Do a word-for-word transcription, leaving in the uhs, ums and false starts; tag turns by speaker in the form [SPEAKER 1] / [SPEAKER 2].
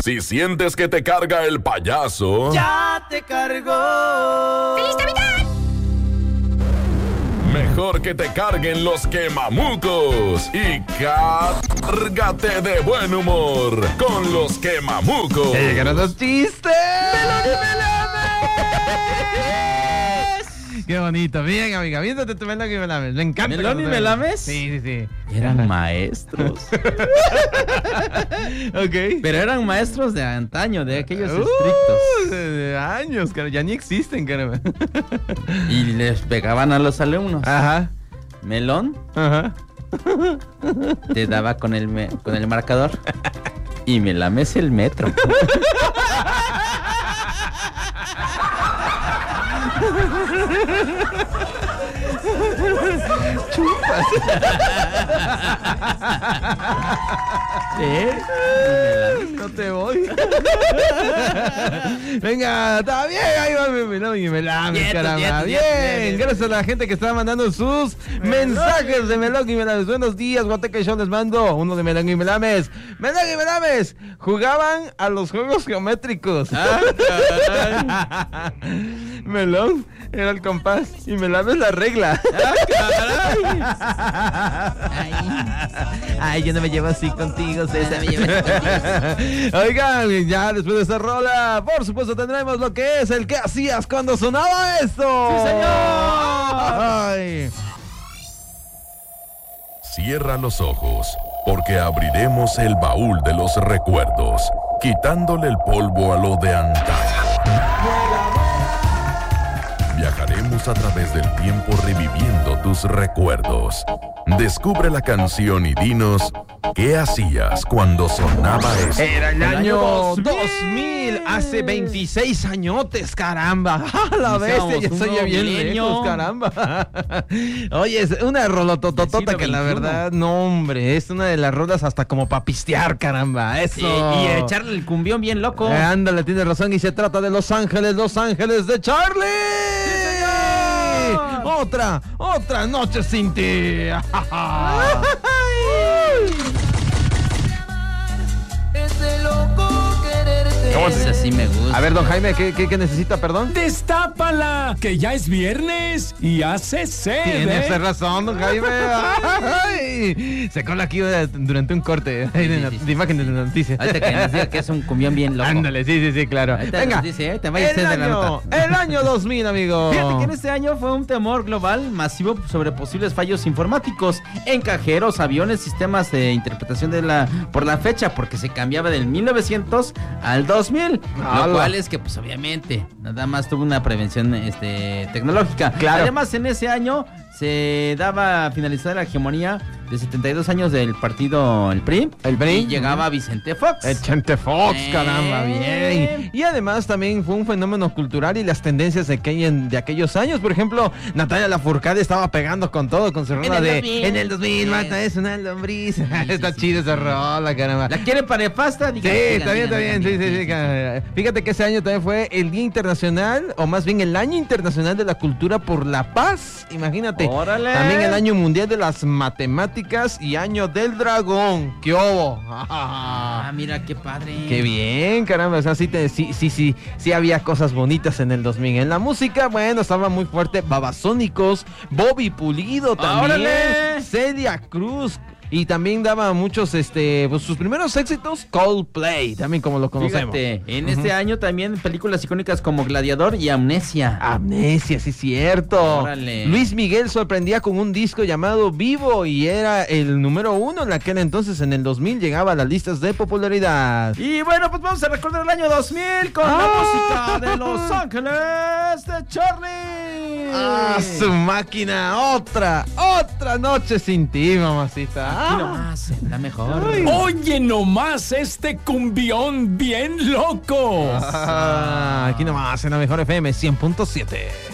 [SPEAKER 1] Si sientes que te carga el payaso,
[SPEAKER 2] ¡ya te cargó!
[SPEAKER 3] ¡Feliz Navidad!
[SPEAKER 1] Mejor que te carguen los quemamucos y cárgate de buen humor con los quemamucos.
[SPEAKER 4] ¡Llegaron los chistes! ¡Melón y Melames! ¡Qué bonito! Bien, amiga, viéndote tu Melón y Melames. Me encanta.
[SPEAKER 5] ¿Melón y Melames?
[SPEAKER 4] Sí, sí, sí.
[SPEAKER 5] Eran maestros.
[SPEAKER 4] Ok.
[SPEAKER 5] Pero eran maestros de antaño, de aquellos
[SPEAKER 4] Uh,
[SPEAKER 5] estrictos.
[SPEAKER 4] de, de años, cara. Ya ni existen, caramba.
[SPEAKER 5] Y les pegaban a los alumnos.
[SPEAKER 4] Ajá.
[SPEAKER 5] Melón
[SPEAKER 4] Ajá.
[SPEAKER 5] te daba con el, me- con el marcador. Y Melames el metro.
[SPEAKER 4] Chupas.
[SPEAKER 5] ¿Eh?
[SPEAKER 4] No te voy. Venga, está bien, ahí va mi Melón y Melames,
[SPEAKER 5] Nietos,
[SPEAKER 4] caramba.
[SPEAKER 5] nietos,
[SPEAKER 4] Bien,
[SPEAKER 5] nietos, bien, bien.
[SPEAKER 4] gracias a la gente que está mandando sus mensajes de Melón y Melames. Buenos días, Guateca y Show, les mando uno de Melón y Melames. Melón y Melames jugaban a los juegos geométricos.
[SPEAKER 5] Ah,
[SPEAKER 4] Melón era el compás y Melames la regla.
[SPEAKER 5] Ay.
[SPEAKER 4] Ay, yo no me llevo así contigo, César. Oigan, ya después de esta rola, por supuesto tendremos lo que es el que hacías cuando sonaba esto.
[SPEAKER 5] ¡Sí, señor!
[SPEAKER 4] Ay.
[SPEAKER 1] cierra los ojos, porque abriremos el baúl de los recuerdos, quitándole el polvo a lo de antaño. Viajaremos a través del tiempo reviviendo tus recuerdos. Descubre la canción y dinos qué hacías cuando sonaba esto.
[SPEAKER 4] Era el
[SPEAKER 5] El
[SPEAKER 4] año
[SPEAKER 5] año
[SPEAKER 4] dos mil, hace veintiséis añotes, caramba. ¡Ah, la bestia!
[SPEAKER 5] Iniciamos
[SPEAKER 4] Ya
[SPEAKER 5] un
[SPEAKER 4] soy ya
[SPEAKER 5] nuevo
[SPEAKER 4] bien
[SPEAKER 5] milenio.
[SPEAKER 4] lejos, caramba. Oye, es una rolotototota
[SPEAKER 5] Del siglo
[SPEAKER 4] que la
[SPEAKER 5] veintiuno.
[SPEAKER 4] verdad, no, hombre, es una de las rolas hasta como para pistear, caramba. Eso.
[SPEAKER 5] Sí, y echarle el cumbión bien loco.
[SPEAKER 4] Eh, ándale, tienes razón, y se trata de Los Ángeles, Los Ángeles de Charlie. Otra, otra noche sin ti.
[SPEAKER 2] Ese loco quererte.
[SPEAKER 4] ¿Cómo
[SPEAKER 5] Ese sí me gusta.
[SPEAKER 4] A ver, don Jaime, ¿qué, qué, qué necesita, perdón?
[SPEAKER 6] ¡Destápala! Que ya es viernes y hace sed.
[SPEAKER 4] Tiene
[SPEAKER 6] ¿eh?
[SPEAKER 4] usted razón, don Jaime. Ay, se cola aquí eh, durante un corte ahí de,
[SPEAKER 5] Sí,
[SPEAKER 4] no-
[SPEAKER 5] sí, sí,
[SPEAKER 4] de imágenes de noticias.
[SPEAKER 5] Ahorita que nos diga que es un cumbión bien loco.
[SPEAKER 4] Ándale, sí, sí, sí, claro.
[SPEAKER 5] Ahorita
[SPEAKER 4] Venga,
[SPEAKER 5] nos dice, ¿eh? Te vayas
[SPEAKER 4] el
[SPEAKER 5] usted de la
[SPEAKER 4] año,
[SPEAKER 5] nota.
[SPEAKER 4] el año dos mil, amigo.
[SPEAKER 5] Fíjate que en este año fue un temor global masivo sobre posibles fallos informáticos en cajeros, aviones, sistemas de interpretación de la por la fecha, porque se cambiaba del mil novecientos al dos mil,
[SPEAKER 4] ¡Hala!
[SPEAKER 5] lo cual es que pues obviamente nada más tuvo una prevención este tecnológica.
[SPEAKER 4] Claro.
[SPEAKER 5] Además, en ese año se daba a finalizar la hegemonía de setenta y dos años del partido el P R I.
[SPEAKER 4] El P R I.
[SPEAKER 5] Y llegaba Vicente Fox.
[SPEAKER 4] El Chente Fox,
[SPEAKER 5] Eh.
[SPEAKER 4] caramba, bien. Y además también fue un fenómeno cultural y las tendencias de, aquella- de aquellos años. Por ejemplo, Natalia Lafourcade estaba pegando con todo con su rola
[SPEAKER 5] el
[SPEAKER 4] de
[SPEAKER 5] dos mil.
[SPEAKER 4] En el dos mil, mata, es una lombriz. Está
[SPEAKER 5] sí,
[SPEAKER 4] chida
[SPEAKER 5] sí.
[SPEAKER 4] esa rola, caramba.
[SPEAKER 5] ¿La quieren para pasta?
[SPEAKER 4] Sí,
[SPEAKER 5] Digan, digan,
[SPEAKER 4] está bien, está
[SPEAKER 5] digan,
[SPEAKER 4] bien, sí,
[SPEAKER 5] digan,
[SPEAKER 4] sí, sí.
[SPEAKER 5] digan.
[SPEAKER 4] caramba. Fíjate que ese año también fue el Día Internacional, o más bien el Año Internacional de la Cultura por la Paz. Imagínate.
[SPEAKER 5] ¡Órale!
[SPEAKER 4] También el Año Mundial de las Matemáticas y Año del Dragón. ¡Qué obo!
[SPEAKER 5] Ah, mira qué padre.
[SPEAKER 4] Qué bien, caramba, o sea, sí, te- sí, sí, sí, sí había cosas bonitas en el dos mil. En la música, bueno, estaba muy fuerte Babasónicos, Bobby Pulido también,
[SPEAKER 5] ¡Órale!
[SPEAKER 4] Celia Cruz, y también daba muchos, este, pues sus primeros éxitos, Coldplay, también como lo conocemos.
[SPEAKER 5] Fíjate, en este año también películas icónicas como Gladiador y Amnesia.
[SPEAKER 4] Amnesia, sí, cierto.
[SPEAKER 5] Órale.
[SPEAKER 4] Luis Miguel sorprendía con un disco llamado Vivo y era el número uno en aquel entonces, en el dos mil, llegaba a las listas de popularidad.
[SPEAKER 5] Y bueno, pues vamos a recordar el año dos mil con
[SPEAKER 4] Ah.
[SPEAKER 5] la música de Los Ángeles de Charlie.
[SPEAKER 4] ¡Ah, su máquina! ¡Otra! ¡Otra noche sin ti, mamacita!
[SPEAKER 5] Aquí
[SPEAKER 4] ¡Ah!
[SPEAKER 5] nomás, la mejor.
[SPEAKER 4] Ay.
[SPEAKER 6] Oye nomás este cumbión bien loco.
[SPEAKER 4] Ah, aquí nomás en la mejor F M cien punto siete.